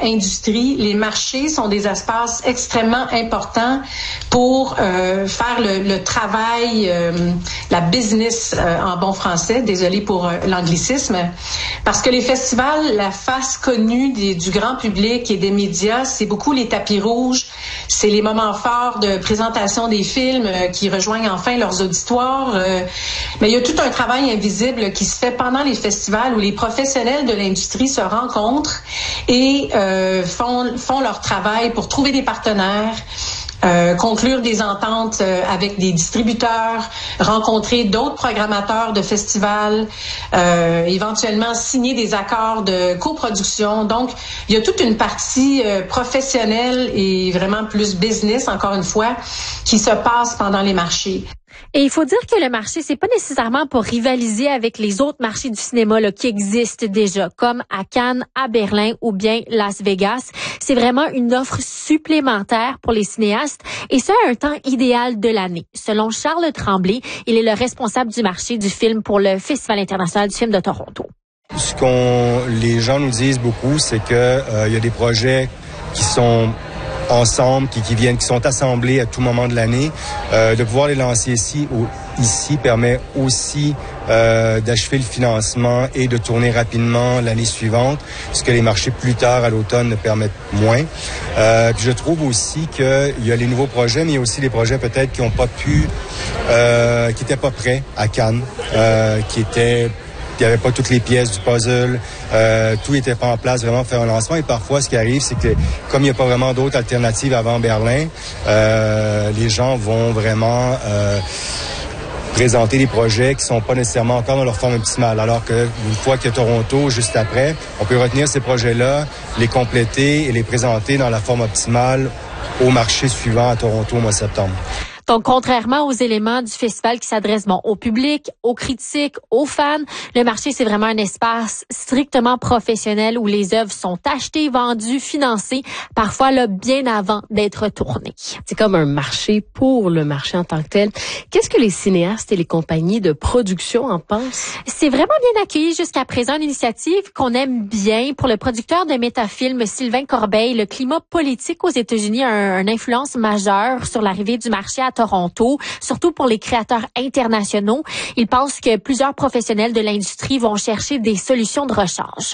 industrie, les marchés sont des espaces extrêmement importants pour faire le travail, la business en bon français, désolé pour l'anglicisme, parce que les festivals, la face connue du grand public et des médias, c'est beaucoup les tapis rouges, c'est les moments forts de présentation des films qui rejoignent enfin leurs auditoires, mais il y a tout un travail invisible qui se fait pendant les festivals où les professionnels de l'industrie se rencontrent et font leur travail pour trouver des partenaires, conclure des ententes avec des distributeurs, rencontrer d'autres programmateurs de festivals, éventuellement signer des accords de coproduction. Donc, il y a toute une partie professionnelle et vraiment plus business, encore une fois, qui se passe pendant les marchés. Et il faut dire que le marché, c'est pas nécessairement pour rivaliser avec les autres marchés du cinéma là, qui existent déjà, comme à Cannes, à Berlin ou bien Las Vegas. C'est vraiment une offre supplémentaire pour les cinéastes et ça à un temps idéal de l'année. Selon Charles Tremblay, il est le responsable du marché du film pour le Festival international du film de Toronto. Les gens nous disent beaucoup, c'est que y a des projets qui sont ensemble, qui sont assemblés à tout moment de l'année. De pouvoir les lancer ici permet aussi d'achever le financement et de tourner rapidement l'année suivante, ce que les marchés plus tard à l'automne ne permettent moins. Puis je trouve aussi qu'il y a les nouveaux projets, mais il y a aussi les projets peut-être qui n'ont pas pu, qui n'étaient pas prêts à Cannes, il n'y avait pas toutes les pièces du puzzle, tout n'était pas en place vraiment pour faire un lancement. Et parfois, ce qui arrive, c'est que comme il n'y a pas vraiment d'autres alternatives avant Berlin, les gens vont vraiment présenter des projets qui sont pas nécessairement encore dans leur forme optimale. Alors que une fois qu'il y a Toronto juste après, on peut retenir ces projets-là, les compléter et les présenter dans la forme optimale au marché suivant à Toronto au mois de septembre. Donc, contrairement aux éléments du festival qui s'adressent au public, aux critiques, aux fans, le marché, c'est vraiment un espace strictement professionnel où les œuvres sont achetées, vendues, financées, parfois là, bien avant d'être tournées. C'est comme un marché pour le marché en tant que tel. Qu'est-ce que les cinéastes et les compagnies de production en pensent? C'est vraiment bien accueilli jusqu'à présent, une initiative qu'on aime bien. Pour le producteur de Métafilm, Sylvain Corbeil, le climat politique aux États-Unis a une influence majeure sur l'arrivée du marché à Toronto, surtout pour les créateurs internationaux. Il pense que plusieurs professionnels de l'industrie vont chercher des solutions de rechange.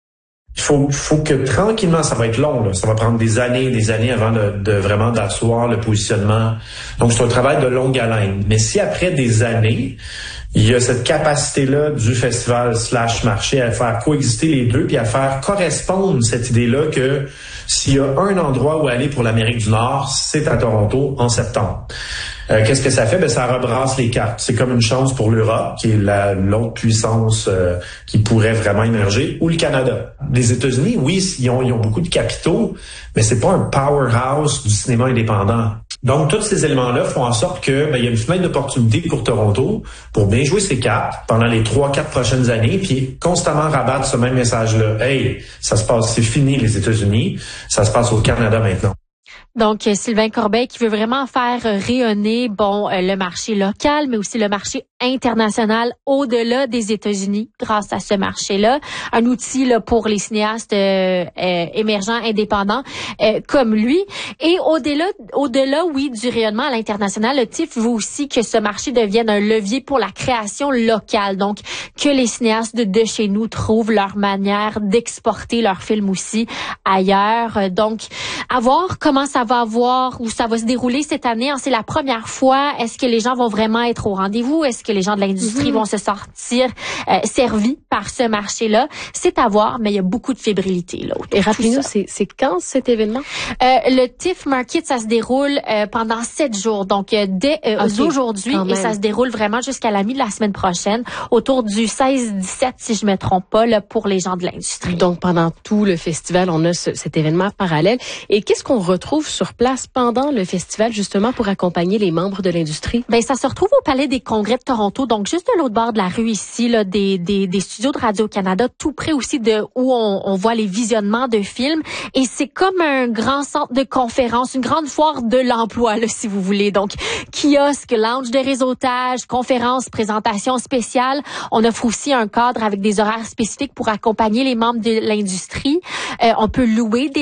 Il faut que tranquillement, ça va être long, là. Ça va prendre des années avant de vraiment d'asseoir le positionnement. Donc, c'est un travail de longue haleine. Mais si après des années, il y a cette capacité-là du festival / marché à faire coexister les deux puis à faire correspondre cette idée-là que s'il y a un endroit où aller pour l'Amérique du Nord, c'est à Toronto en septembre. Qu'est-ce que ça fait? Ben, ça rebrasse les cartes. C'est comme une chance pour l'Europe, qui est l'autre puissance qui pourrait vraiment émerger, ou le Canada. Les États-Unis, oui, ils ont beaucoup de capitaux, mais c'est pas un powerhouse du cinéma indépendant. Donc, tous ces éléments-là font en sorte que il y a une fenêtre d'opportunité pour Toronto pour bien jouer ses cartes pendant les 3-4 prochaines années, puis constamment rabattre ce même message-là. Hey, ça se passe, c'est fini les États-Unis, ça se passe au Canada maintenant. Donc, Sylvain Corbeil qui veut vraiment faire rayonner, le marché local, mais aussi le marché international au-delà des États-Unis grâce à ce marché-là. Un outil là pour les cinéastes émergents, indépendants comme lui. Et au-delà, oui, du rayonnement à l'international, le TIFF veut aussi que ce marché devienne un levier pour la création locale. Donc, que les cinéastes de chez nous trouvent leur manière d'exporter leurs films aussi ailleurs. Donc, à voir comment ça va où ça va se dérouler cette année. C'est la première fois. Est-ce que les gens vont vraiment être au rendez-vous? Est-ce que les gens de l'industrie vont se sortir servis par ce marché-là? C'est à voir, mais il y a beaucoup de fébrilité là. Et rappelez-nous, c'est quand cet événement? Le TIFF Market, ça se déroule pendant 7 jours. Donc, dès aujourd'hui, et ça se déroule vraiment jusqu'à la mi de la semaine prochaine, autour du 16-17, si je me trompe pas, là, pour les gens de l'industrie. Donc, pendant tout le festival, on a cet événement parallèle. Et qu'est-ce qu'on retrouve sur place pendant le festival, justement, pour accompagner les membres de l'industrie? Ça se retrouve au Palais des Congrès de Toronto, donc juste de l'autre bord de la rue ici, là, des studios de Radio-Canada, tout près aussi de où on voit les visionnements de films. Et c'est comme un grand centre de conférence, une grande foire de l'emploi, là, si vous voulez. Donc, kiosque, lounge de réseautage, conférences, présentations spéciales. On offre aussi un cadre avec des horaires spécifiques pour accompagner les membres de l'industrie. On peut louer des